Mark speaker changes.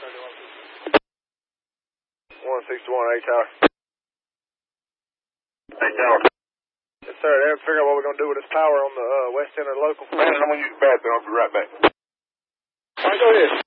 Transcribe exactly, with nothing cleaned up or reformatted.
Speaker 1: one sixty-one, A Tower.
Speaker 2: A Tower.
Speaker 1: Yes, sir. They have to figure out what we're going to do with this power on the uh, west end of the local.
Speaker 2: Man, I'm going to use the bathroom. I'll be right back.
Speaker 1: All right, go ahead.